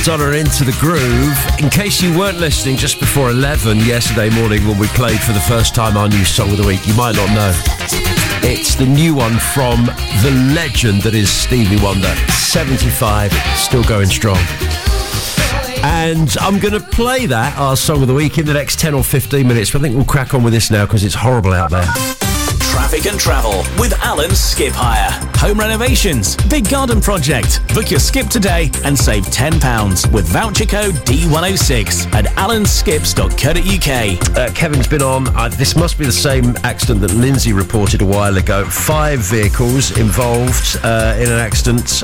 Madonna Into the Groove. In case you weren't listening, just before 11 yesterday morning when we played for the first time our new song of the week, you might not know. It's the new one from the legend that is Stevie Wonder. 75, still going strong. And I'm going to play that, our song of the week, in the next 10 or 15 minutes. But I think we'll crack on with this now because it's horrible out there. Traffic and Travel with Alan Skip Hire. Home renovations, big garden project. Book your skip today and save £10 with voucher code D106 at alanskips.co.uk. Kevin's been on. This must be the same accident that Lindsay reported a while ago. 5 vehicles involved in an accident.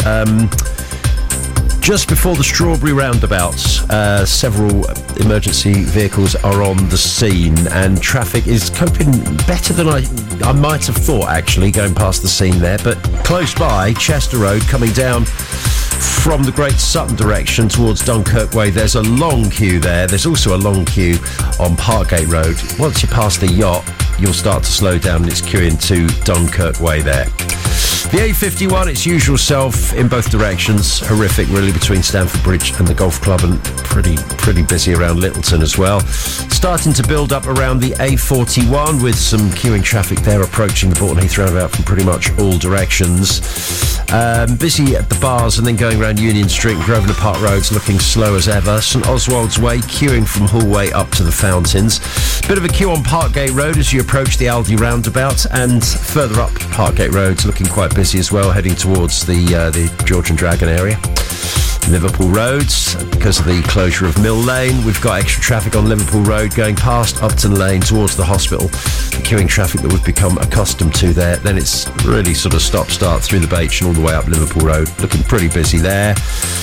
Just before the Strawberry roundabouts, several emergency vehicles are on the scene, and traffic is coping better than I might have thought, actually, going past the scene there. But close by, Chester Road, coming down from the Great Sutton direction towards Dunkirk Way, there's a long queue there. There's also a long queue on Parkgate Road. Once you pass the yacht, you'll start to slow down, and it's queuing to Dunkirk Way there. The A51, its usual self in both directions. Horrific, really, between Stamford Bridge and the Golf Club, and pretty busy around Littleton as well. Starting to build up around the A41 with some queuing traffic there approaching the Bolton Heath roundabout from pretty much all directions. Busy at the bars and then going around Union Street and Grosvenor Park Roads, looking slow as ever. St Oswald's Way, queuing from Hall Way up to the Fountains. Bit of a queue on Parkgate Road as you approach the Aldi roundabout, and further up Parkgate Road's looking quite busy as well, heading towards the George and Dragon area. Liverpool Roads, because of the closure of Mill Lane, we've got extra traffic on Liverpool Road going past Upton Lane towards the hospital. The queuing traffic that we've become accustomed to there. Then it's really sort of stop-start through the Beach and all the way up Liverpool Road, looking pretty busy there.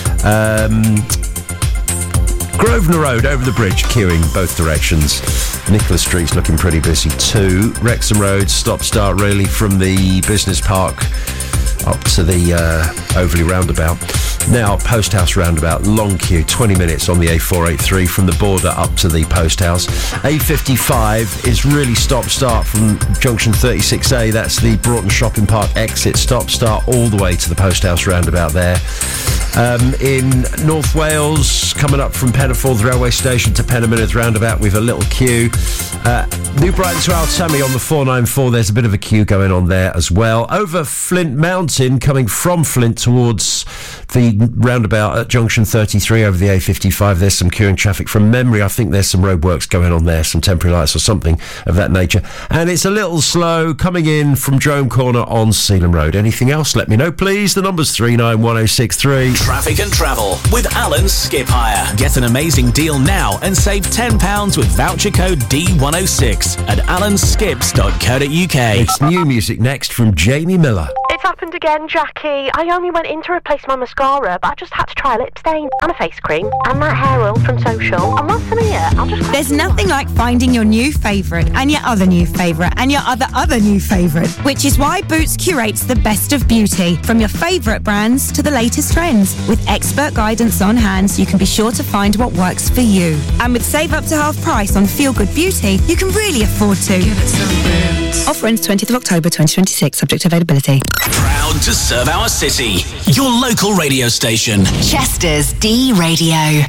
Grosvenor Road over the bridge, queuing both directions. Nicholas Street's looking pretty busy too. Wrexham Road, stop-start really from the Business Park up to the Overley roundabout. Now, Post House roundabout, long queue, 20 minutes on the A483 from the border up to the Post House. A55 is really stop-start from junction 36A. That's the Broughton Shopping Park exit, stop-start all the way to the Post House roundabout there. In North Wales, coming up from Pennyforth railway station to Penamynydd roundabout, we've a little queue. New Brighton to Altamy on the 494, there's a bit of a queue going on there as well. Over Flint Mountain, coming from Flint towards the roundabout at junction 33 over the A55, there's some queuing traffic. From memory, I think there's some roadworks going on there, some temporary lights or something of that nature. And it's a little slow coming in from Drome Corner on Sealand Road. Anything else, let me know, please. The number's 391063. Traffic and Travel with Alan Skip Hire. Get an amazing deal now and save £10 with voucher code D106 at alanskips.co.uk. It's new music next from Jamie Miller. It's happened again, Jackie. I only went in to replace my mascara, but I just had to try a lip stain and a face cream and that hair oil from Social. And whilst I'm here, I'll just... There's nothing like finding your new favourite and your other new favourite and your other new favourite, which is why Boots curates the best of beauty, from your favourite brands to the latest trends. With expert guidance on hand, you can be sure to find what works for you. And with save up to half price on Feel Good Beauty, you can really afford to. Give it some Boots. Offer ends 20th of October 2026, subject to availability. Proud to serve our city. Your local radio station. Chester's D Radio.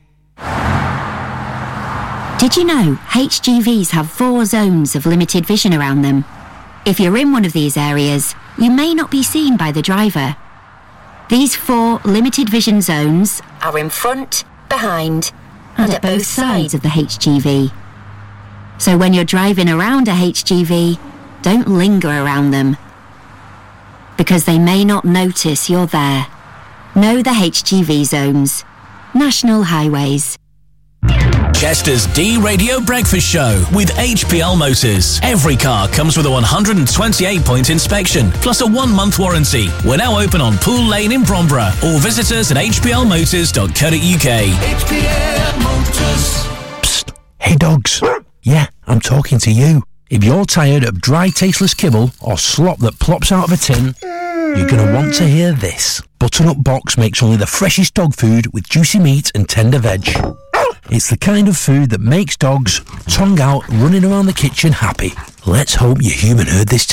Did you know HGVs have 4 zones of limited vision around them? If you're in one of these areas, you may not be seen by the driver. These 4 limited vision zones are in front, behind, and at both sides of the HGV. So when you're driving around a HGV, don't linger around them, because they may not notice you're there. Know the HGV zones. National Highways. Chester's D Radio Breakfast Show with HPL Motors. Every car comes with a 128-point inspection, plus a 1-month warranty. We're now open on Pool Lane in Bromborough, or visit us at hplmotors.co.uk. HPL Motors. Psst. Hey dogs. Yeah, I'm talking to you. If you're tired of dry, tasteless kibble or slop that plops out of a tin, you're going to want to hear this. Butternut Box makes only the freshest dog food with juicy meat and tender veg. It's the kind of food that makes dogs, tongue out, running around the kitchen happy. Let's hope your human heard this too.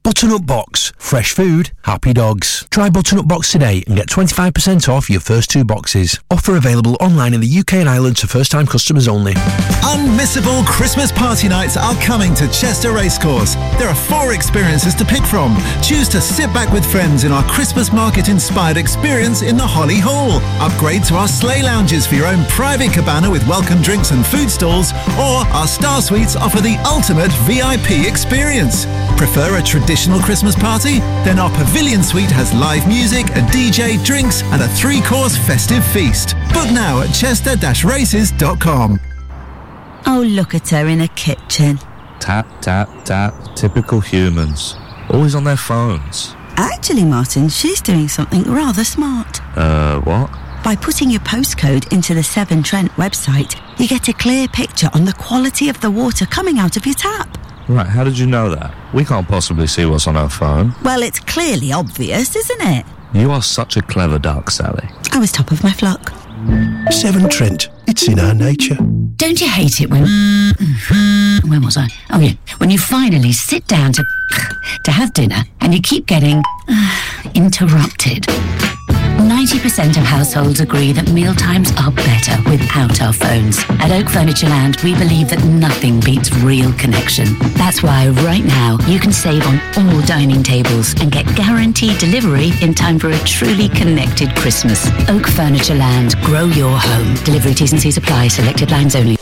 Butternut Box. Fresh food, happy dogs. Try Butternut Box today and get 25% off your first 2 boxes. Offer available online in the UK and Ireland to first-time customers only. Unmissable Christmas party nights are coming to Chester Racecourse. There are 4 experiences to pick from. Choose to sit back with friends in our Christmas market-inspired experience in the Holly Hall. Upgrade to our sleigh lounges for your own private cabana with welcome drinks and food stalls, or our Star Suites offer the ultimate VIP experience. Prefer a traditional Christmas party? Then our Pavilion Suite has live music, a DJ, drinks and a 3-course festive feast. Book now at chester-races.com. Oh, look at her in a kitchen. Tap, tap, tap. Typical humans. Always on their phones. Actually, Martin, she's doing something rather smart. What? By putting your postcode into the Severn Trent website, you get a clear picture on the quality of the water coming out of your tap. Right, how did you know that? We can't possibly see what's on our phone. Well, it's clearly obvious, isn't it? You are such a clever duck, Sally. I was top of my flock. Severn Trent. It's in our nature. Don't you hate it when... Where was I? Oh, yeah. When you finally sit down to have dinner and you keep getting interrupted. 90% of households agree that mealtimes are better without our phones. At Oak Furniture Land, we believe that nothing beats real connection. That's why right now you can save on all dining tables and get guaranteed delivery in time for a truly connected Christmas. Oak Furniture Land. Grow your home. Delivery T's and C's apply. Selected lines only.